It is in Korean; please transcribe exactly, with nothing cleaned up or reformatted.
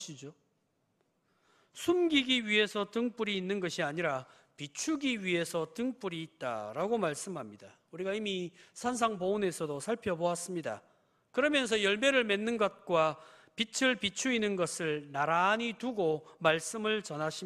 것이죠. 숨기기 위해서 등불이 있는 것이 아니라 비추기 위해서 등불이 있다라고 말씀합니다. 우리가 이미 산상보훈에서도 살펴보았습니다. 그러면서 열매를 맺는 것과 빛을 비추이는 것을 나란히 두고 말씀을 전하십니다.